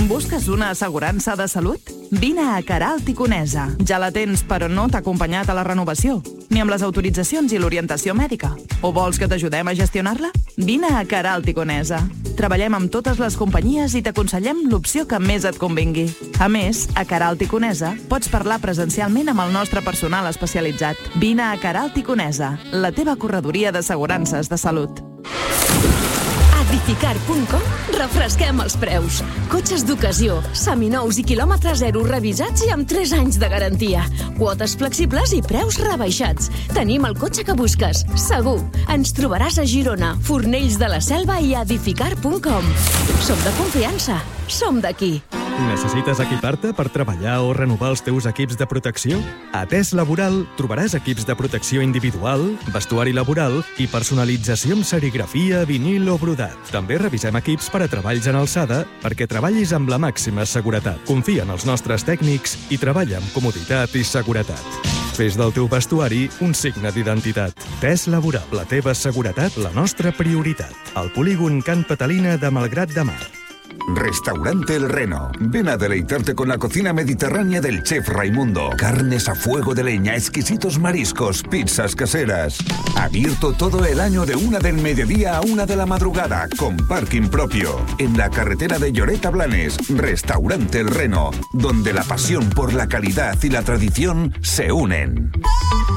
Busques una assegurança de salut? Vine a Queralt i Conesa. Ja la tens, però no t'ha acompanyat a la renovació, ni amb les autoritzacions i l'orientació mèdica. O vols que t'ajudem a gestionar-la? Vine a Queralt i Conesa. Treballem amb totes les companyies i t'aconsellem l'opció que més et convingui. A més, a Queralt i Conesa pots parlar presencialment amb el nostre personal especialitzat. Vine a Queralt i Conesa, la teva corredoria d'assegurances de salut. Edificar.com refresquem els preus. Cotxes d'ocasió, seminous i quilòmetre zero revisats i amb 3 anys de garantia. Quotes flexibles i preus rebaixats. Tenim el cotxe que busques, segur. Ens trobaràs a Girona, Fornells de la Selva i Edificar.com. Som de confiança, som d'aquí. Necessites equipar-te per treballar o renovar els teus equips de protecció? A TES Laboral trobaràs equips de protecció individual, vestuari laboral i personalització amb serigrafia, vinil o brodat. També revisem equips per a treballs en alçada perquè treballis amb la màxima seguretat. Confia en els nostres tècnics i treballa amb comoditat i seguretat. Fes del teu vestuari un signe d'identitat. TES Laboral, la teva seguretat, la nostra prioritat. Al polígon Can Patalina de Malgrat de Mar. Restaurante El Reno. Ven a deleitarte con la cocina mediterránea del chef Raimundo. Carnes a fuego de leña, exquisitos mariscos, pizzas caseras. Abierto todo el año de 1 del mediodía a 1 de la madrugada, con parking propio. En la carretera de Lloret a Blanes, Restaurante El Reno, donde la pasión por la calidad y la tradición se unen.